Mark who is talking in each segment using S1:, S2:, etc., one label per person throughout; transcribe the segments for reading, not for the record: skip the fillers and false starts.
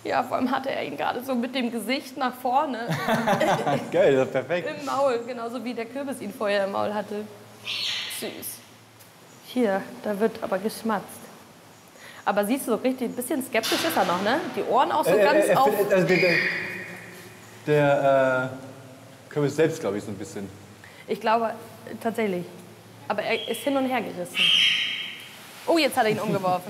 S1: Ja, vor allem hatte er ihn gerade so mit dem Gesicht nach vorne.
S2: Geil, das ist perfekt.
S1: Im Maul, genauso wie der Kürbis ihn vorher im Maul hatte. Süß. Hier, da wird aber geschmatzt. Aber siehst du, so richtig, ein bisschen skeptisch ist er noch, ne? Die Ohren auch so ganz auf...
S2: Also der Kürbis selbst, glaube ich, so ein bisschen.
S1: Ich glaube, tatsächlich. Aber er ist hin und her gerissen. Oh, jetzt hat er ihn umgeworfen.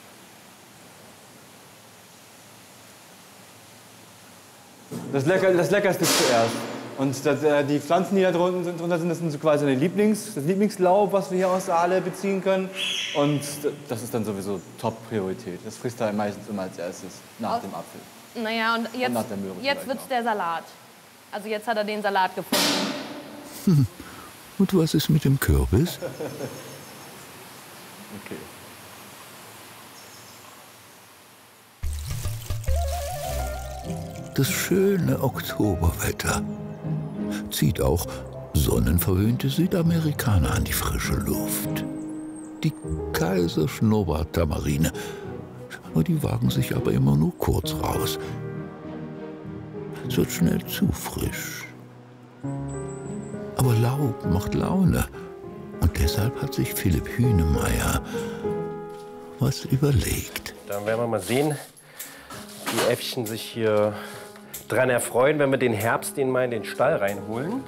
S2: Das Leckerste zuerst. Und die Pflanzen, die da drunter sind, das sind so quasi das Lieblingslaub, was wir hier aus Saale beziehen können. Und das ist dann sowieso Top-Priorität. Das frisst er meistens immer als erstes, nach dem Apfel.
S1: Naja, und jetzt wird der Salat. Also jetzt hat er den Salat gefunden.
S3: Und was ist mit dem Kürbis?
S2: Okay.
S3: Das schöne Oktoberwetter zieht auch sonnenverwöhnte Südamerikaner an die frische Luft. Die Kaiserschnurrbart-Tamarine, die wagen sich aber immer nur kurz raus. Es wird schnell zu frisch. Aber Laub macht Laune. Und deshalb hat sich Philipp Hühnemeier was überlegt.
S4: Dann werden wir mal sehen, ob die Äffchen sich hier dran erfreuen, wenn wir den Herbst den mal in den Stall reinholen.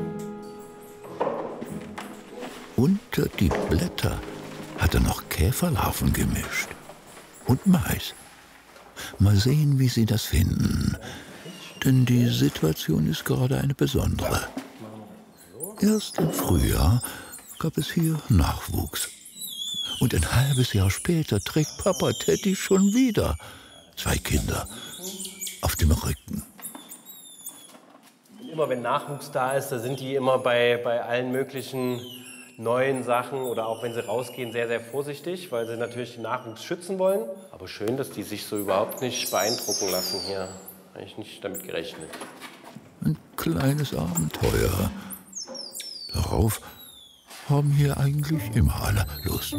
S3: Unter die Blätter hat er noch Käferlarven gemischt. Und Mais. Mal sehen, wie sie das finden. Denn die Situation ist gerade eine besondere. Erst im Frühjahr gab es hier Nachwuchs. Und ein halbes Jahr später trägt Papa Teddy schon wieder 2 Kinder auf dem Rücken.
S4: Immer wenn Nachwuchs da ist, da sind die immer bei allen möglichen neuen Sachen oder auch wenn sie rausgehen, sehr, sehr vorsichtig, weil sie natürlich den Nachwuchs schützen wollen. Aber schön, dass die sich so überhaupt nicht beeindrucken lassen hier. Habe ich nicht damit gerechnet.
S3: Ein kleines Abenteuer. Darauf haben hier eigentlich immer alle Lust.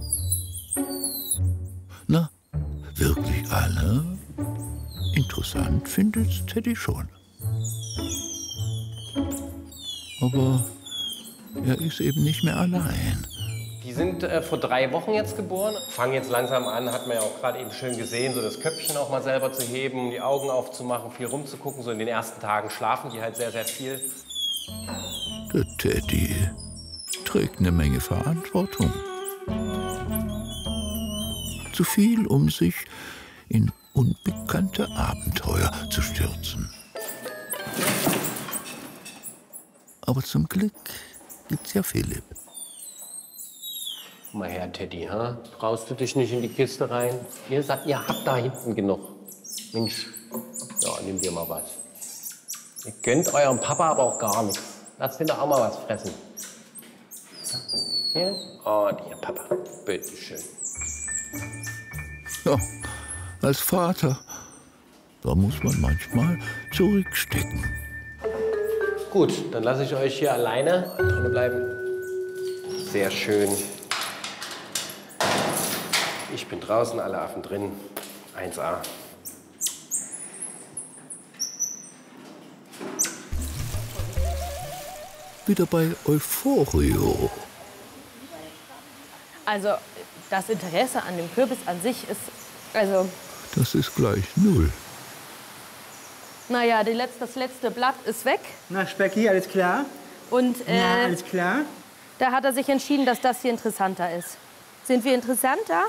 S3: Na, wirklich alle? Interessant findet's Teddy schon. Aber er ist eben nicht mehr allein.
S4: Die sind vor 3 Wochen jetzt geboren, fangen jetzt langsam an, hat man ja auch gerade eben schön gesehen, so das Köpfchen auch mal selber zu heben, die Augen aufzumachen, viel rumzugucken. So in den ersten Tagen schlafen die halt sehr, sehr viel.
S3: Der Teddy trägt eine Menge Verantwortung. Zu viel, um sich in unbekannte Abenteuer zu stürzen. Aber zum Glück gibt's ja Philipp.
S4: Mal her, Teddy, ha? Traust du dich nicht in die Kiste rein? Ihr sagt, ihr habt da hinten genug. Mensch, ja, nimm dir mal was. Ihr gönnt eurem Papa aber auch gar nichts. Lasst ihn doch auch mal was fressen. Hier? Oh, dir Papa, bitteschön.
S3: Ja, als Vater, da muss man manchmal zurückstecken.
S4: Gut, dann lasse ich euch hier alleine drinnen bleiben. Sehr schön. Ich bin draußen, alle Affen drin. 1A.
S3: Wieder bei Euphorio.
S1: Also, das Interesse an dem Kürbis an sich ist, also...
S3: Das ist gleich 0.
S1: Naja, das letzte Blatt ist weg.
S5: Na, Specki, alles klar?
S1: Und
S5: Ja, alles klar?
S1: da hat er sich entschieden, dass das hier interessanter ist. Sind wir interessanter?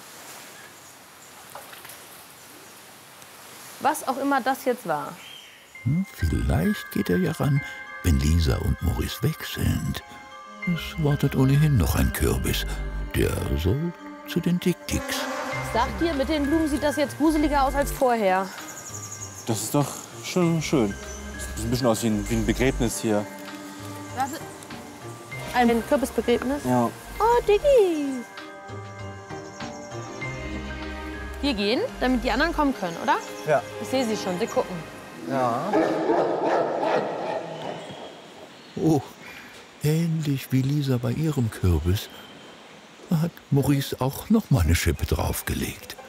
S1: Was auch immer das jetzt war.
S3: Vielleicht geht er ja ran, wenn Lisa und Maurice weg sind. Es wartet ohnehin noch ein Kürbis. Der soll zu den Dick-Dicks.
S1: Sagt dir, mit den Blumen sieht das jetzt gruseliger aus als vorher.
S2: Das ist doch schon schön. Sieht ein bisschen aus wie ein Begräbnis hier.
S1: Warte. Ein Kürbisbegräbnis?
S2: Ja.
S1: Oh, Diggi. Wir gehen, damit die anderen kommen können, oder?
S2: Ja.
S1: Ich sehe sie schon, sie gucken.
S2: Ja.
S3: Oh, ähnlich wie Lisa bei ihrem Kürbis hat Maurice auch noch mal eine Schippe draufgelegt.